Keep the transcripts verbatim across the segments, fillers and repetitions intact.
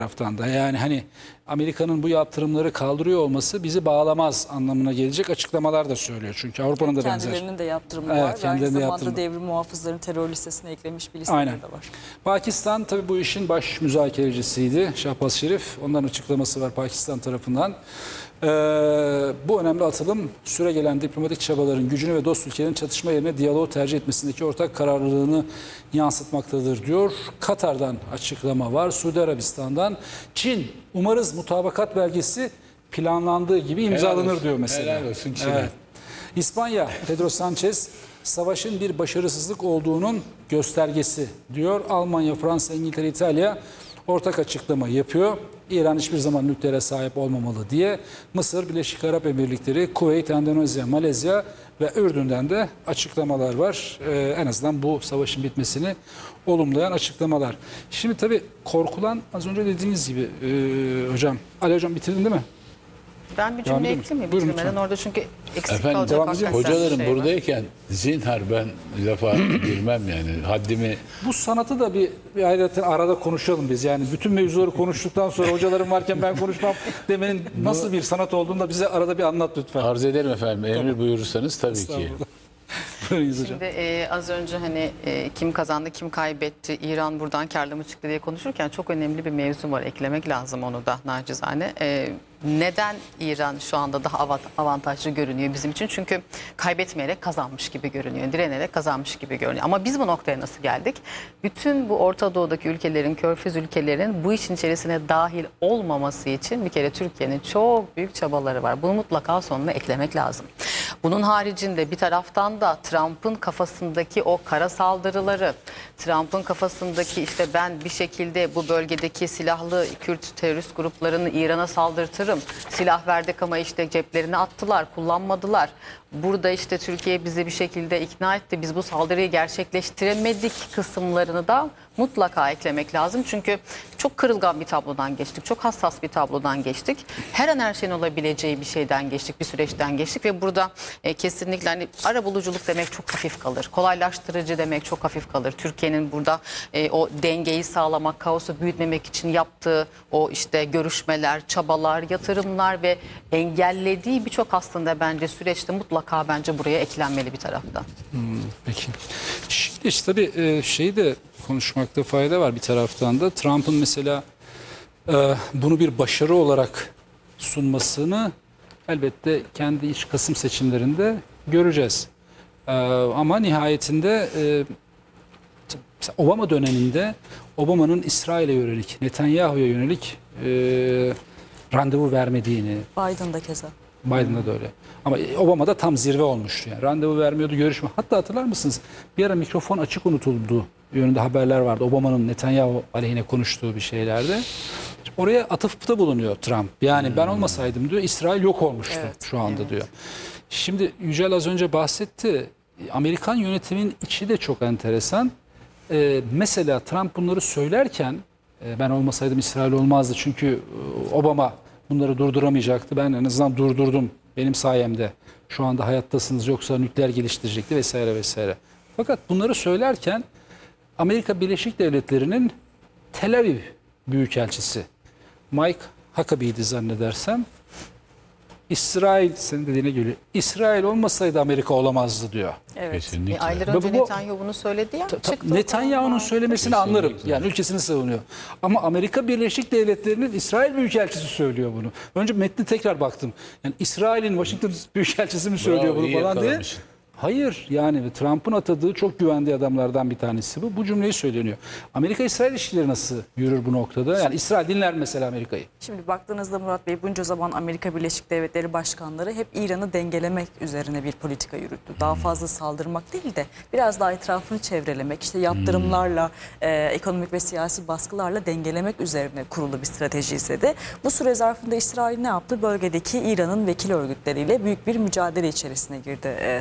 taraftan da. Yani hani Amerika'nın bu yaptırımları kaldırıyor olması bizi bağlamaz anlamına gelecek açıklamalar da söylüyor. Çünkü Avrupa'nın da benzer. Kendilerinin de yaptırımı Evet, var. Aynı kendilerinin de zamanda yaptırımı. devrim muhafızlarının terör listesine eklemiş bir listeleri Aynen. de var. Pakistan tabii bu işin baş müzakerecisiydi. Şahbaz Şerif. Onların açıklaması var Pakistan tarafından. Ee, bu önemli atılım süregelen diplomatik çabaların gücünü ve dost ülkelerin çatışma yerine diyaloğu tercih etmesindeki ortak kararlılığını yansıtmaktadır diyor. Katar'dan açıklama var. Suudi Arabistan'dan. Çin umarız mutabakat belgesi planlandığı gibi imzalanır olsun, diyor mesela. helal olsun Çin'e. Evet. İspanya, Pedro Sanchez savaşın bir başarısızlık olduğunun göstergesi diyor. Almanya, Fransa, İngiltere, İtalya ortak açıklama yapıyor. İran hiçbir zaman nükleere sahip olmamalı diye. Mısır, Birleşik Arap Emirlikleri, Kuveyt, Endonezya, Malezya ve Ürdün'den de açıklamalar var. Ee, en azından bu savaşın bitmesini olumlayan açıklamalar. Şimdi tabii korkulan az önce dediğiniz gibi e, hocam. Ali hocam bitirdin değil mi? Ben bir Devam cümle edelim. ekleyeyim mi? Buyurun Bitirmeden lütfen. orada çünkü eksik Efendim, kalacak devam hakikaten edelim. Hocalarım bir şey var. buradayken zinhar ben lafa girmem yani. Haddimi Bu sanatı da bir, bir ayrıca arada konuşalım biz. Yani bütün mevzuları konuştuktan sonra hocalarım varken ben konuşmam demenin nasıl bir sanat olduğunu da bize arada bir anlat lütfen. arz ederim efendim. Emir buyurursanız tabii ki. Estağfurullah. Buyurunuz hocam. Şimdi e, az önce hani e, kim kazandı, kim kaybetti, İran buradan kârlı mı çıktı diye konuşurken çok önemli bir mevzu var. Eklemek lazım onu da nacizane. E, neden İran şu anda daha avant- avantajlı görünüyor bizim için? Çünkü kaybetmeyerek kazanmış gibi görünüyor, direnerek kazanmış gibi görünüyor. Ama biz bu noktaya nasıl geldik? Bütün bu Orta Doğu'daki ülkelerin, Körfez ülkelerin bu işin içerisine dahil olmaması için bir kere Türkiye'nin çok büyük çabaları var. Bunu mutlaka sonuna eklemek lazım. Bunun haricinde bir taraftan da Trump'ın kafasındaki o kara saldırıları, Trump'ın kafasındaki işte ben bir şekilde bu bölgedeki silahlı Kürt terörist gruplarını İran'a saldırtırım. Silah verdik ama işte ceplerine attılar, kullanmadılar. Burada işte Türkiye bizi bir şekilde ikna etti. Biz bu saldırıyı gerçekleştiremedik kısımlarını da mutlaka eklemek lazım. Çünkü çok kırılgan bir tablodan geçtik. Çok hassas bir tablodan geçtik. Her an her şeyin olabileceği bir şeyden geçtik, bir süreçten geçtik ve burada e, kesinlikle hani arabuluculuk demek çok hafif kalır. Kolaylaştırıcı demek çok hafif kalır. Türkiye'nin burada e, o dengeyi sağlamak, kaosu büyütmemek için yaptığı o işte görüşmeler, çabalar, yatırımlar ve engellediği birçok aslında bence süreçte mutlaka bence buraya eklenmeli bir taraftan. Hmm, peki. Şimdi işte tabii e, şeyi de konuşmakta fayda var bir taraftan da. Trump'ın mesela e, bunu bir başarı olarak sunmasını elbette kendi iç Kasım seçimlerinde göreceğiz. E, ama nihayetinde e, mesela Obama döneminde Obama'nın İsrail'e yönelik, Netanyahu'ya yönelik e, randevu vermediğini, Biden'da keza. Biden'da da öyle. Ama Obama'da tam zirve olmuştu. Yani randevu vermiyordu, görüşme. Hatta hatırlar mısınız? Bir ara mikrofon açık unutuldu yönünde haberler vardı. Obama'nın Netanyahu aleyhine konuştuğu bir şeylerde. Oraya atıfta bulunuyor Trump. Yani hmm. ben olmasaydım diyor, İsrail yok olmuştu evet, şu anda evet. diyor. Şimdi Yücel az önce bahsetti. Amerikan yönetimin içi de çok enteresan. Ee, mesela Trump bunları söylerken e, ben olmasaydım İsrail olmazdı. Çünkü e, Obama bunları durduramayacaktı. Ben en azından durdurdum. Benim sayemde şu anda hayattasınız, yoksa nükleer geliştirecekti vesaire vesaire. Fakat bunları söylerken Amerika Birleşik Devletleri'nin Tel Aviv Büyükelçisi Mike Huckabee'di zannedersem. İsrail, senin dediğine göre İsrail olmasaydı Amerika olamazdı diyor. Evet. Kesinlikle. E, aylar Ve önce bu- Netanyahu bunu söyledi ya. Ta- çıktı Netanyahu'nun o söylemesini Kesinlikle. anlarım. Yani ülkesini savunuyor. Ama Amerika Birleşik Devletleri'nin İsrail Büyükelçisi söylüyor bunu. Önce metni tekrar baktım. Yani İsrail'in Washington Büyükelçisi mi söylüyor Bravo, bunu iyi falan diye. yakalamışsın. Hayır, yani Trump'ın atadığı çok güvendiği adamlardan bir tanesi bu. Bu cümleyi söyleniyor. Amerika-İsrail ilişkileri nasıl yürür bu noktada? Yani İsrail dinler mesela Amerika'yı. Şimdi baktığınızda Murat Bey bunca zaman Amerika Birleşik Devletleri başkanları hep İran'ı dengelemek üzerine bir politika yürüttü. Daha fazla saldırmak değil de biraz daha etrafını çevrelemek, işte yaptırımlarla, e, ekonomik ve siyasi baskılarla dengelemek üzerine kurulu bir strateji ise de bu süre zarfında İsrail ne yaptı? Bölgedeki İran'ın vekil örgütleriyle büyük bir mücadele içerisine girdi. E, savaş içerisine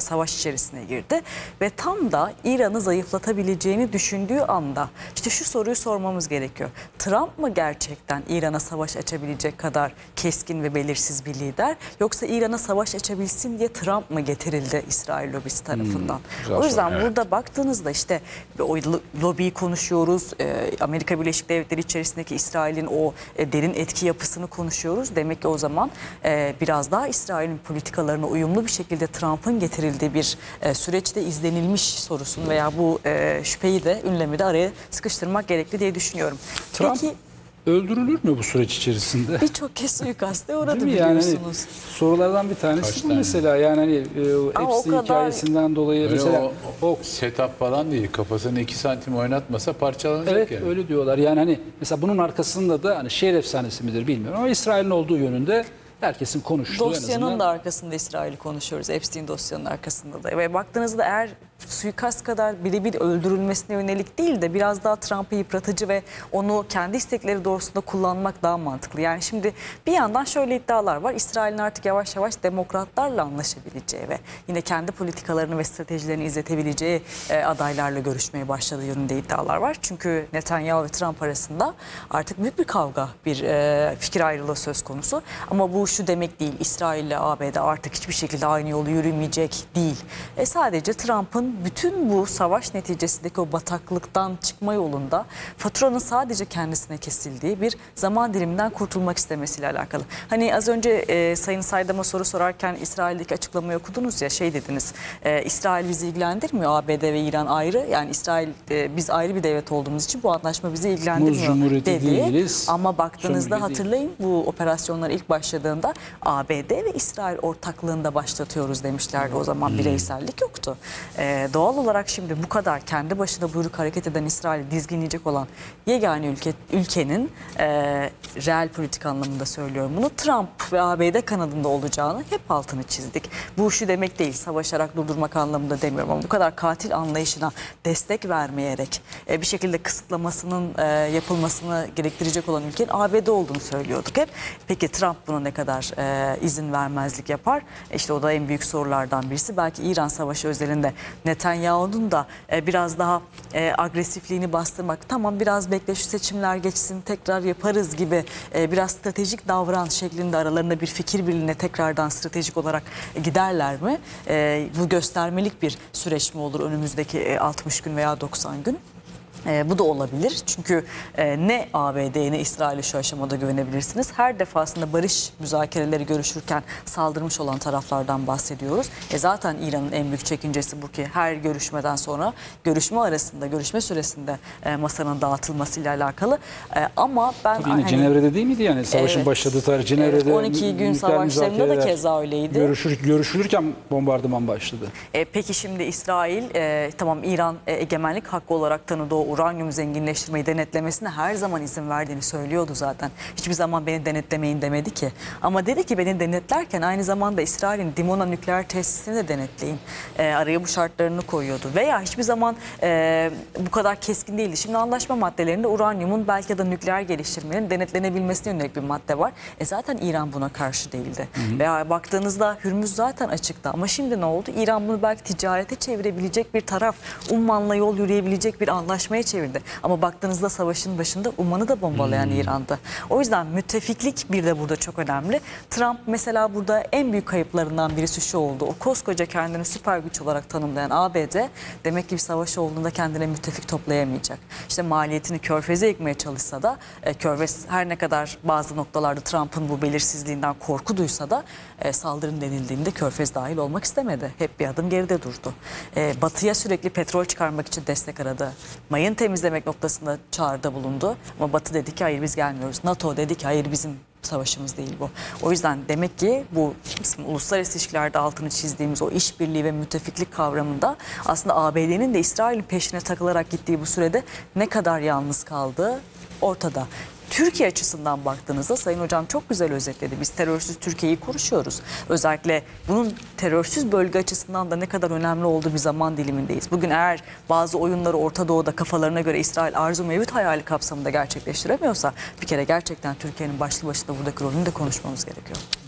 içerisine girdi ve tam da İran'ı zayıflatabileceğini düşündüğü anda işte şu soruyu sormamız gerekiyor. Trump mı gerçekten İran'a savaş açabilecek kadar keskin ve belirsiz bir lider, yoksa İran'a savaş açabilsin diye Trump mı getirildi İsrail lobisi tarafından? güzel O yüzden soru, evet. burada baktığınızda işte o lobiyi konuşuyoruz. Ee, Amerika Birleşik Devletleri içerisindeki İsrail'in o e, derin etki yapısını konuşuyoruz. Demek ki o zaman e, biraz daha İsrail'in politikalarına uyumlu bir şekilde Trump'ın getirildiği bir e, süreçte izlenilmiş sorusunu veya bu e, şüpheyi de, ünlemi de araya sıkıştırmak gerekli diye düşünüyorum. Trump Peki öldürülür mü bu süreç içerisinde? birçok kez suikaste uğradı Değil mi? Yani hani biliyorsunuz. sorulardan bir tanesi Kaç bu tane? mesela. Yani hani e, o Ama o Epstein kadar- hikayesinden dolayı Öyle mesela o, o setup falan değil. Kafasını iki santim oynatmasa parçalanacak evet yani. öyle diyorlar. Yani hani mesela bunun arkasında da hani şehir efsanesi midir bilmiyorum ama İsrail'in olduğu yönünde herkesin konuştuğu en Dosyanın azından. da arkasında İsrail'i konuşuyoruz. Epstein dosyanın arkasında da. Ve baktığınızda eğer suikast kadar birebir öldürülmesine yönelik değil de biraz daha Trump'ı yıpratıcı ve onu kendi istekleri doğrusunda kullanmak daha mantıklı. Yani şimdi bir yandan şöyle iddialar var. İsrail'in artık yavaş yavaş demokratlarla anlaşabileceği ve yine kendi politikalarını ve stratejilerini izletebileceği e, adaylarla görüşmeye başladığı yönünde iddialar var. Çünkü Netanyahu ve Trump arasında artık büyük bir kavga, bir e, fikir ayrılığı söz konusu. Ama bu şu demek değil. İsrail ile A B D artık hiçbir şekilde aynı yolu yürümeyecek değil. E, sadece Trump'ın bütün bu savaş neticesindeki o bataklıktan çıkma yolunda faturanın sadece kendisine kesildiği bir zaman diliminden kurtulmak istemesiyle alakalı. Hani az önce e, Sayın Saydam'a soru sorarken İsrail'deki açıklamayı okudunuz ya, şey dediniz, e, İsrail bizi ilgilendirmiyor, A B D ve İran ayrı. Yani İsrail, e, biz ayrı bir devlet olduğumuz için bu anlaşma bizi ilgilendirmiyor Muz Cumhuriyeti dedi. değiliz, Ama baktığınızda sömürge değil. hatırlayın, bu operasyonlar ilk başladığında A B D ve İsrail ortaklığında başlatıyoruz demişlerdi. O zaman bireysellik yoktu. Ee, doğal olarak şimdi bu kadar kendi başına buyruk hareket eden İsrail'i dizginleyecek olan yegane ülke, ülkenin e, reel politik anlamında söylüyorum bunu, Trump ve A B D kanadında olacağını hep altını çizdik. Bu şu demek değil, savaşarak durdurmak anlamında demiyorum ama bu kadar katil anlayışına destek vermeyerek e, bir şekilde kısıtlamasının e, yapılmasını gerektirecek olan ülkenin A B D olduğunu söylüyorduk hep. Peki Trump buna ne kadar e, izin vermezlik yapar? İşte o da en büyük sorulardan birisi. Belki İran Savaşı özelinde Netanyahu'nun da e, biraz daha e, agresifliğini bastırmak, tamam biraz bekle şu seçimler geçsin tekrar yaparız gibi e, biraz stratejik davran şeklinde aralarında bir fikir birliğine tekrardan stratejik olarak giderler mi? E, bu göstermelik bir süreç mi olur önümüzdeki e, altmış gün veya doksan gün? E, bu da olabilir. Çünkü e, ne A B D'ye ne İsrail'e şu aşamada güvenebilirsiniz. Her defasında barış müzakereleri görüşürken saldırmış olan taraflardan bahsediyoruz. E, zaten İran'ın en büyük çekincesi bu ki her görüşmeden sonra görüşme arasında, görüşme süresinde e, masanın dağıtılmasıyla alakalı. E, ama ben... Tabii yine hani, Cenevre'de değil miydi yani? Savaşın Evet. başladığı tarih Cenevre'de. Evet, on iki gün nükleer savaşlarında da müzakereler keza öyleydi. Görüşür, görüşülürken bombardıman başladı. E, peki şimdi İsrail e, tamam İran e, egemenlik hakkı olarak tanıdığı o uranyum zenginleştirmeyi denetlemesine her zaman izin verdiğini söylüyordu zaten. Hiçbir zaman beni denetlemeyin demedi ki. Ama dedi ki beni denetlerken aynı zamanda İsrail'in Dimona nükleer tesisini de denetleyin. E, araya bu şartlarını koyuyordu. Veya hiçbir zaman e, bu kadar keskin değildi. Şimdi anlaşma maddelerinde uranyumun belki ya da nükleer geliştirmenin denetlenebilmesine yönelik bir madde var. E zaten İran buna karşı değildi. Hı hı. Veya baktığınızda Hürmüz zaten açıkta. Ama şimdi ne oldu? İran bunu belki ticarete çevirebilecek bir taraf, Umman'la yol yürüyebilecek bir anlaşmaya çevirdi. Ama baktığınızda savaşın başında Umman'ı da bombalayan hmm. İran'dı. O yüzden müttefiklik bir de burada çok önemli. Trump mesela burada en büyük kayıplarından birisi şu oldu. O koskoca kendini süper güç olarak tanımlayan A B D demek ki bir savaş olduğunda kendine müttefik toplayamayacak. İşte maliyetini Körfez'e yıkmaya çalışsa da e, Körfez her ne kadar bazı noktalarda Trump'ın bu belirsizliğinden korku duysa da e, saldırın denildiğinde Körfez dahil olmak istemedi. Hep bir adım geride durdu. E, batıya sürekli petrol çıkarmak için destek aradı. Mayın temizlemek noktasında çağrıda bulundu. Ama Batı dedi ki hayır biz gelmiyoruz. NATO dedi ki hayır bizim savaşımız değil bu. O yüzden demek ki bu uluslararası ilişkilerde altını çizdiğimiz o işbirliği ve müttefiklik kavramında aslında A B D'nin de İsrail'in peşine takılarak gittiği bu sürede ne kadar yalnız kaldığı ortada. Türkiye açısından baktığınızda Sayın Hocam çok güzel özetledi. Biz terörsüz Türkiye'yi konuşuyoruz. Özellikle bunun terörsüz bölge açısından da ne kadar önemli olduğu bir zaman dilimindeyiz. Bugün eğer bazı oyunları Orta Doğu'da kafalarına göre İsrail arzu mevcut hayali kapsamında gerçekleştiremiyorsa bir kere gerçekten Türkiye'nin başlı başına buradaki rolünü de konuşmamız gerekiyor.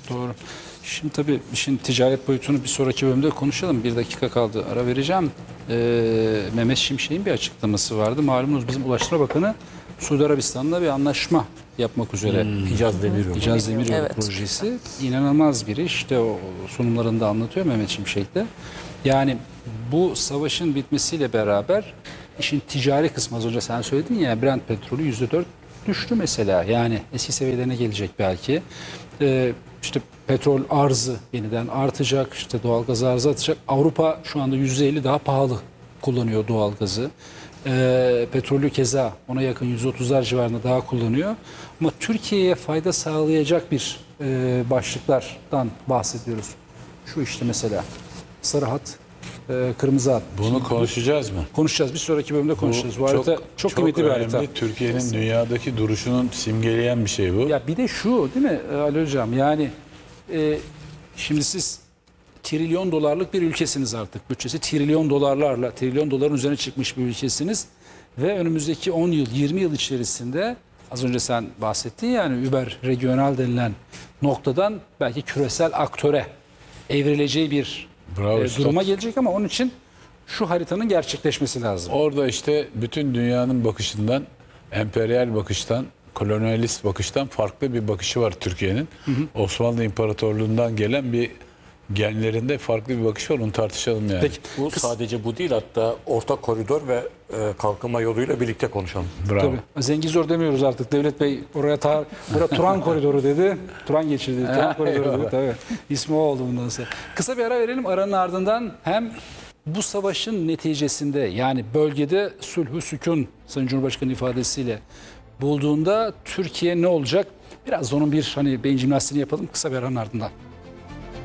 Doğru. Şimdi tabii işin ticaret boyutunu bir sonraki bölümde konuşalım. Bir dakika kaldı. Ara vereceğim. Ee, Mehmet Şimşek'in bir açıklaması vardı. Malumunuz bizim Ulaştırma Bakanı Suudi Arabistan'la bir anlaşma yapmak üzere. Hicaz Demiryolu. Hicaz Demiryolu Evet. projesi. İnanılmaz bir iş. İşte o sunumlarında anlatıyor Mehmet Şimşek de. Yani bu savaşın bitmesiyle beraber işin ticari kısmı, az önce sen söyledin ya, Brent petrolü yüzde dört düştü mesela. Yani eski seviyelerine gelecek belki. Ee, işte petrol arzı yeniden artacak. İşte doğalgaz arzı artacak. Avrupa şu anda yüzde elli daha pahalı kullanıyor doğalgazı. Ee, petrolü keza ona yakın yüz otuzlar civarında daha kullanıyor. Ama Türkiye'ye fayda sağlayacak bir e, başlıklardan bahsediyoruz. Şu işte mesela sarı hat, e, kırmızı hat. Bunu konuşacağız mı? Konuşacağız. Bir sonraki bölümde konuşacağız. Bu, Bu harita çok, kıymetli bir önemli. harita. Türkiye'nin dünyadaki duruşunun simgeleyen bir şey bu. Ya bir de şu değil mi e, Ali Hocam? Yani e, şimdi siz trilyon dolarlık bir ülkesiniz artık. Bütçesi trilyon dolarlarla, trilyon doların üzerine çıkmış bir ülkesiniz. Ve önümüzdeki on yıl, yirmi yıl içerisinde az önce sen bahsettin yani Uber regional denilen noktadan belki küresel aktöre evrileceği bir Bravo e, üstad. duruma gelecek ama onun için şu haritanın gerçekleşmesi lazım. Orada işte bütün dünyanın bakışından, emperyal bakıştan, kolonyalist bakıştan farklı bir bakışı var Türkiye'nin. Osmanlı İmparatorluğundan gelen bir genlerinde farklı bir bakış var. Onu tartışalım yani. Peki. Bu sadece bu değil, hatta ortak koridor ve e, kalkınma yoluyla birlikte konuşalım. Bravo. Tabii. Zengizor demiyoruz artık. Devlet Bey oraya ta, buraya Turan koridoru dedi. Turan geçirdi. Turan koridoru dedi. Tabii. İsmi o oldu bundan sonra. Kısa bir ara verelim. Aranın ardından hem bu savaşın neticesinde yani bölgede sulhü sükun Sayın Cumhurbaşkanı ifadesiyle bulduğunda Türkiye ne olacak? Biraz da onun bir hani beyin jimnastiğini yapalım kısa bir aranın ardından.